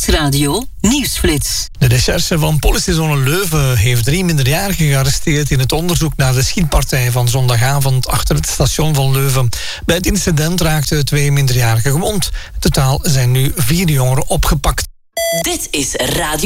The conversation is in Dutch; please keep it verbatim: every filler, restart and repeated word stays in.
Nieuwsradio Nieuwsflits. De recherche van politiezone Leuven heeft drie minderjarigen gearresteerd in het onderzoek naar de schietpartij van zondagavond achter het station van Leuven. Bij het incident raakten twee minderjarigen gewond. In totaal zijn nu vier jongeren opgepakt. Dit is Radio